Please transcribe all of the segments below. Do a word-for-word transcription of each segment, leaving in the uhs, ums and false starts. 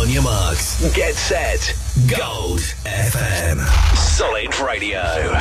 your marks. Get set. Gold F M. Solid Radio.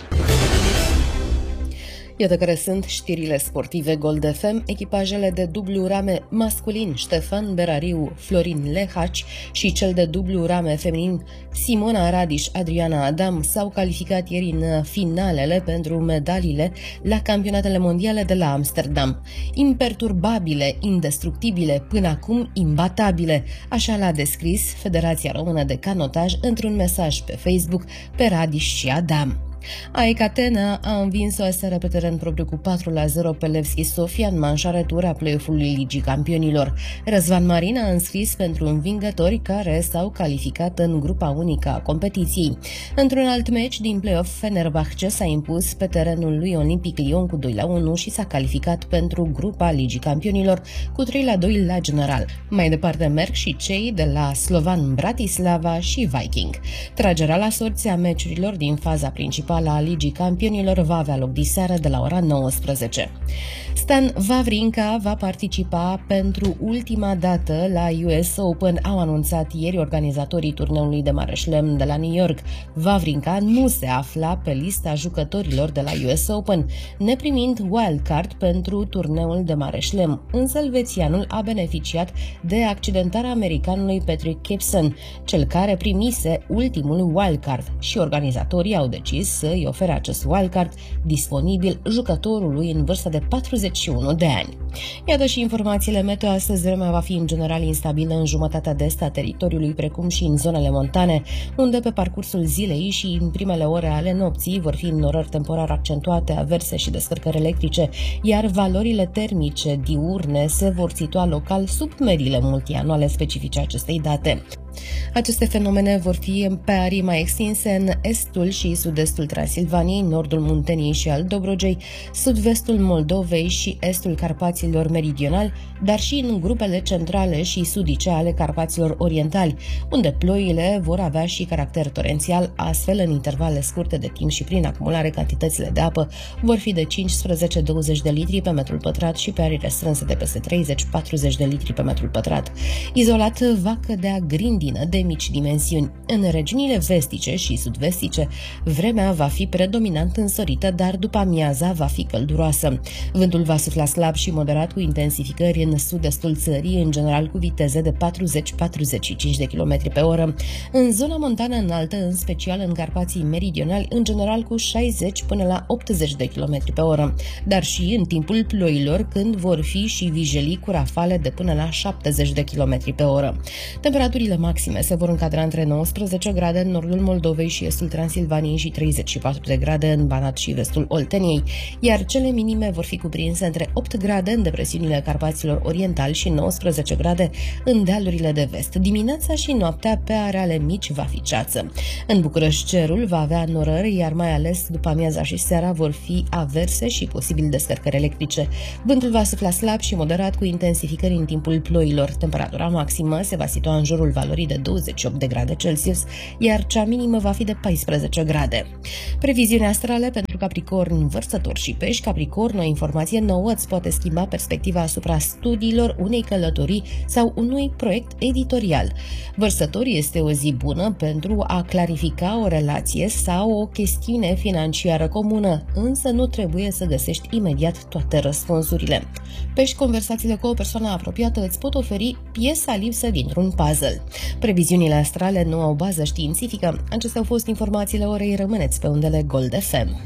Iată care sunt știrile sportive Gold F M. Echipajele de dublu rame masculin Ștefan Berariu, Florin Lehaci și cel de dublu rame feminin Simona Radiș, Adriana Adam s-au calificat ieri în finalele pentru medaliile la campionatele mondiale de la Amsterdam. Imperturbabile, indestructibile, până acum imbatabile, așa l-a descris Federația Română de Canotaj într-un mesaj pe Facebook pe Radiș și Adam. A E C Atena a învins-o aseară pe teren propriu cu patru la zero pe Levski Sofia în manșa retur a play-off-ului Ligii Campionilor. Răzvan Marin a înscris pentru învingători care s-au calificat în grupa unică a competiției. Într-un alt meci din play-off, Fenerbahce s-a impus pe terenul lui Olympic Lyon cu doi la unu și s-a calificat pentru grupa Ligii Campionilor cu trei la doi la general. Mai departe merg și cei de la Slovan Bratislava și Viking. Tragerea la sorți a meciurilor din faza principală a Ligii Campionilor va avea loc diseară de la ora nouăsprezece. Stan Wawrinka va participa pentru ultima dată la U S Open, au anunțat ieri organizatorii turneului de Mare Șlem de la New York. Wawrinka nu se afla pe lista jucătorilor de la U S Open, neprimind wildcard pentru turneul de Mare Șlem, însă elvețianul a beneficiat de accidentarea americanului Patrick Gibson, cel care primise ultimul wildcard, și organizatorii au decis să îi ofere acest wildcard disponibil jucătorului în vârstă de patruzeci și unu de ani. Iată și informațiile meteo. Astăzi vremea va fi în general instabilă în jumătatea de est a teritoriului, precum și în zonele montane, unde pe parcursul zilei și în primele ore ale nopții vor fi înnorări temporar accentuate, averse și descărcări electrice, iar valorile termice diurne se vor situa local sub mediile multianuale specifice acestei date. Aceste fenomene vor fi pe arii mai extinse în estul și sud-estul Transilvaniei, nordul Munteniei și al Dobrogei, sud-vestul Moldovei și estul Carpaților meridionali, dar și în grupele centrale și sudice ale Carpaților orientali, unde ploile vor avea și caracter torențial, astfel în intervale scurte de timp și prin acumulare cantitățile de apă vor fi de cincisprezece - douăzeci de litri pe metrul pătrat și pe arii restrânse de peste treizeci - patruzeci de litri pe metrul pătrat. Izolat va cădea grindină de mici dimensiuni. În regiunile vestice și sud-vestice, vremea va fi predominant însorită, dar după amiaza va fi călduroasă. Vântul va sufla slab și moderat cu intensificări în sud-estul țării, în general cu viteze de patruzeci - patruzeci și cinci de kilometri pe oră. În zona montană înaltă, în special în Carpații meridionali, în general cu șaizeci până la optzeci de kilometri pe oră, dar și în timpul ploilor, când vor fi și vijelii cu rafale de până la șaptezeci de kilometri pe oră. Temperaturile maxime se vor încadra între nouăsprezece grade în nordul Moldovei și estul Transilvaniei și treizeci și patru de grade în Banat și vestul Olteniei, iar cele minime vor fi cuprinse între opt grade în depresiunile Carpaților orientali și nouăsprezece grade în dealurile de vest. Dimineața și noaptea pe areale mici va fi ceață. În București cerul va avea norări, iar mai ales după amiaza și seara vor fi averse și posibil descărcări electrice. Vântul va sufla slab și moderat cu intensificări în timpul ploilor. Temperatura maximă se va situa în jurul valorii de douăzeci și opt de grade Celsius, iar cea minimă va fi de paisprezece grade. Previziunea astrale pentru Capricorn, Vărsător și Pești. Capricorn, o informație nouă îți poate schimba perspectiva asupra studiilor, unei călătorii sau unui proiect editorial. Vărsător, este o zi bună pentru a clarifica o relație sau o chestiune financiară comună, însă nu trebuie să găsești imediat toate răspunsurile. Pești, conversațiile cu o persoană apropiată îți pot oferi piesa lipsă dintr-un puzzle. Previziunile astrale nu au bază științifică. Acestea au fost informațiile orei. Rămâneți pe undele Gold F M.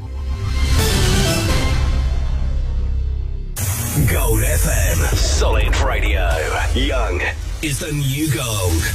Gold F M. Solid Radio. Young is the new gold.